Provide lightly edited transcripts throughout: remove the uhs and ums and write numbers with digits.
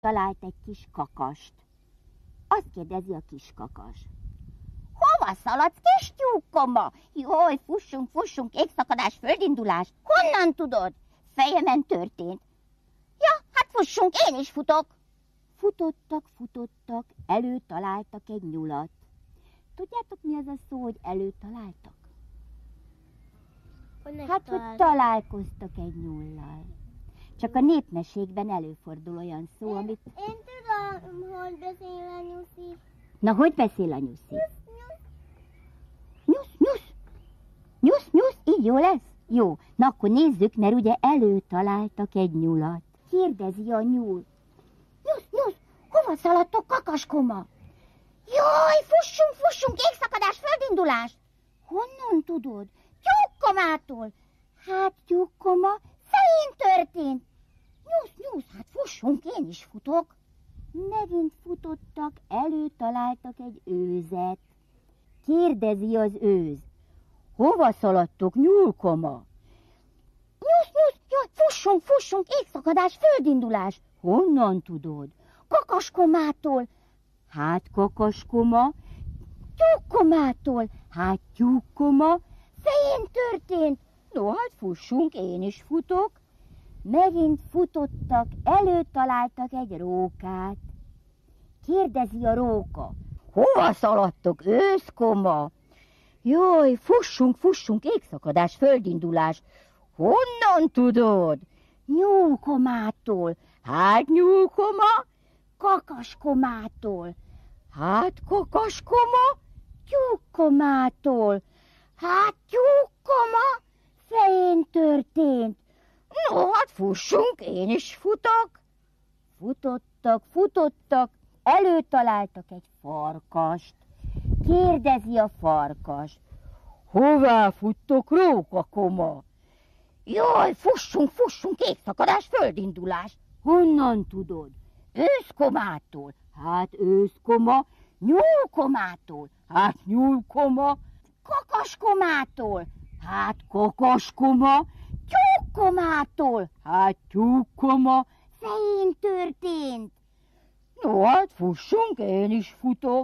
talált egy kis kakast. Azt kérdezi a kis kakas. Hova szaladsz, kis tyúkkoma? Jaj, fussunk, égszakadás, földindulás. Honnan tudod? Fejemen történt. Ja, hát fussunk, én is futok. Futottak, előtaláltak egy nyulat. Tudjátok, mi az a szó, hogy előtaláltak? Hát, hogy találkoztak egy nyullal. Csak a népmesékben előfordul olyan szó, amit... Én tudom, hogy beszél a nyuszi. Na, hogy beszél a nyuszi? Nyusz, így jó lesz? Jó, na akkor nézzük, mert ugye előtaláltak egy nyulat. Kérdezi a nyúl. Nyusz, hova szaladtok, kakaskoma? Jaj, fussunk, égszakadás, földindulás. Honnan tudod? Tyúkkomától. Hát, tyúkkoma, fején történt. Nyusz, hát fussunk, én is futok. Megint futottak, előtaláltak egy őzet. Kérdezi az őz. Hova szaladtok, nyúlkoma? Nyusz, jaj, fussunk, égszakadás, földindulás. Honnan tudod? Kakaskomától. Hát, kakaskoma. Tyúkkomától. Hát, tyúkkoma. Fején történt. No, hát fussunk, én is futok. Megint futottak, előtaláltak egy rókát. Kérdezi a róka. Hova szaladtok, őszkoma? Jaj, fussunk, égszakadás, földindulás. Honnan tudod? Nyúlkomától. Hát, nyúlkoma? Kakaskomától. Hát, kakaskoma? Tyúkkomától. Hát, tyúkkoma? Fején történt. No, hát fussunk, én is futok. Futottak, előtaláltak egy farkast. Kérdezi a farkas. Hová futtok, rókakoma? Jaj, fussunk, égszakadás, földindulás. Honnan tudod? Őszkomától. Hát őszkoma. Nyúlkomától. Hát nyúlkoma. Kakaskomától. Hát kakaskoma. Tyúkkomától. Hát tyúkkoma. Fején történt. No, hát fussunk, én is futok.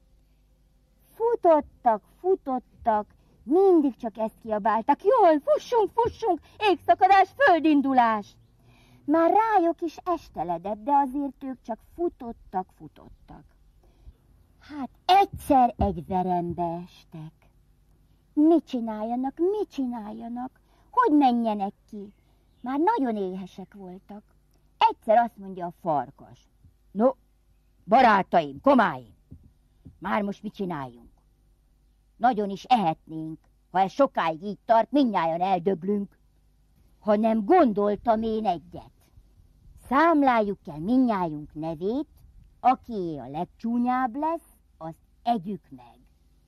Futottak, mindig csak ezt kiabáltak. Jól, fussunk, égszakadás, földindulás. Már rájuk is esteledett, de azért ők csak futottak. Hát egyszer egy verembe estek. Mit csináljanak? Hogy menjenek ki? Már nagyon éhesek voltak. Egyszer azt mondja a farkas. No, barátaim, komáim, már most mit csináljunk? Nagyon is ehetnénk, ha ez sokáig így tart, mindnyájan eldöglünk. Hanem gondoltam én egyet. Számláljuk el mindnyájunk nevét, akié a legcsúnyább lesz, azt együk meg.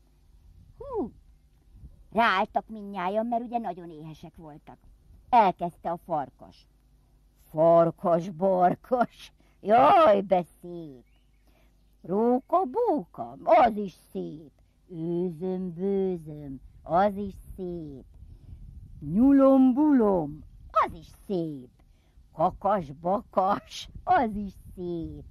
Ráálltak mindnyájan, mert ugye nagyon éhesek voltak. Elkezdte a farkas. Farkas, jaj, de szép. Róka-bóka, az is szép. Őzöm, az is szép. Nyulom-bulom, az is szép. Kakas-bakas, az is szép.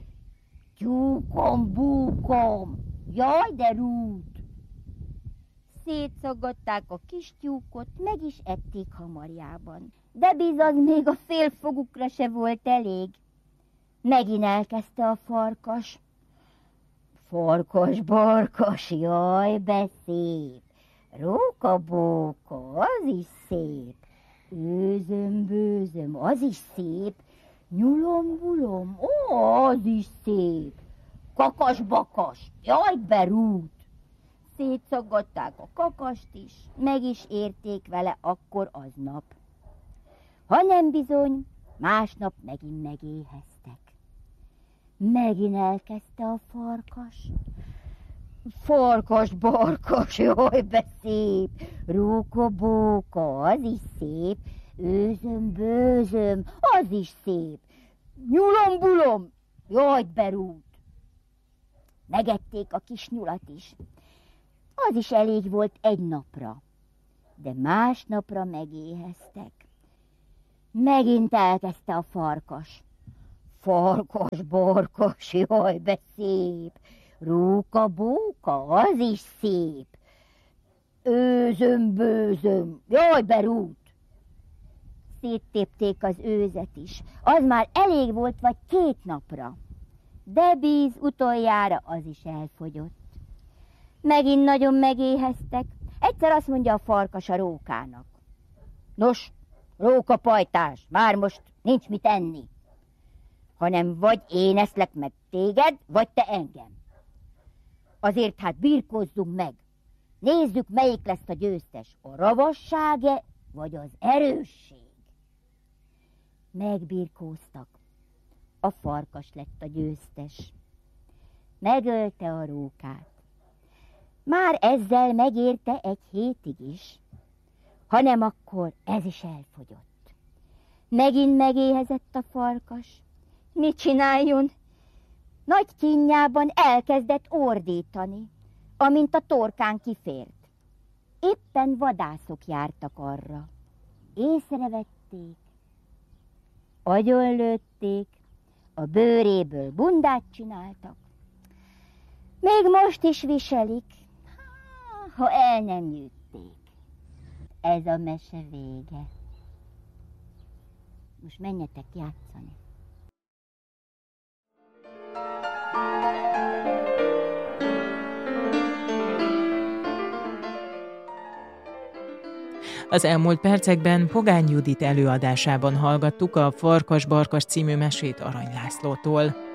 Tyúkom-búkom, jaj, de rút. Szétszaggatták a kis tyúkot, meg is ették hamarjában. De bizony még a fél fogukra se volt elég. Megint elkezdte a farkas. Farkas, jaj, de szép. Róka-bóka, az is szép. Őzöm, az is szép. Nyulom-bulom, ó, az is szép. Kakas-bakas, jaj, berút. Szétszaggatták a kakast is, meg is érték vele akkor aznap. Hanem bizony, másnap megint megéheztek. Megint elkezdte a farkas. Farkas, jaj, de szép. Róka-bóka, az is szép. Őzöm, az is szép. Nyulom-bulom, jaj, berút. Megették a kis nyulat is. Az is elég volt egy napra, de másnapra megéheztek. Megint elkezdte a farkas. Farkas, barkas, jaj, de szép. Róka, bóka, az is szép. Őzöm, bőzöm, jaj, berút. Széttépték az őzet is. Az már elég volt vagy 2 napra. De bíz utoljára az is elfogyott. Megint nagyon megéheztek. Egyszer azt mondja a farkas a rókának. Nos, rókapajtás, már most nincs mit enni. Hanem vagy én eszlek meg téged, vagy te engem. Azért hát birkózzunk meg. Nézzük, melyik lesz a győztes, a ravasságe, vagy az erősség. Megbirkóztak. A farkas lett a győztes. Megölte a rókát. Már ezzel megérte 1 hétig is, hanem akkor ez is elfogyott. Megint megéhezett a farkas. Mit csináljon? Nagy kínjában elkezdett ordítani, amint a torkán kifért. Éppen vadászok jártak arra. Észrevették, agyonlőtték, a bőréből bundát csináltak. Még most is viselik, ha el nem nyűgték. Ez a mese vége. Most menjetek játszani. Az elmúlt percekben Pogány Judit előadásában hallgattuk a Farkas-barkas című mesét Arany Lászlótól.